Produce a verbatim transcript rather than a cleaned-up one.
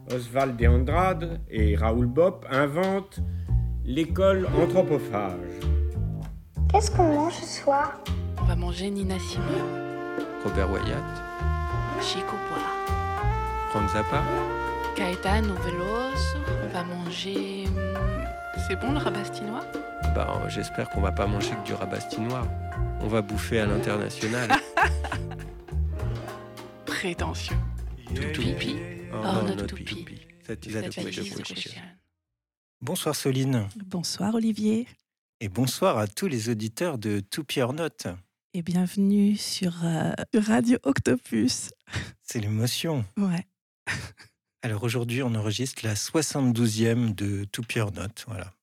Oswald de Andrade et Raoul Bopp inventent l'école anthropophage. Qu'est-ce qu'on mange ce soir? On va manger Nina Simone, Robert Wyatt, Chico Buarque, Frank Zappa, Caetano Veloso. On va manger... C'est bon le rabastinois? Bah, j'espère qu'on va pas manger que du rabastinois. On va bouffer à l'international. Prétentieux. Toupie. Oh, Oh, not not toupie. toupie. That is That a is good the question. question. Bonsoir Soline. Bonsoir Olivier Et bonsoir à tous les auditeurs de Toupie or Not. et bienvenue sur euh, Radio Octopus. C'est l'émotion. Ouais. Alors aujourd'hui, on enregistre la soixante-douzième de Toupie or Not. Voilà.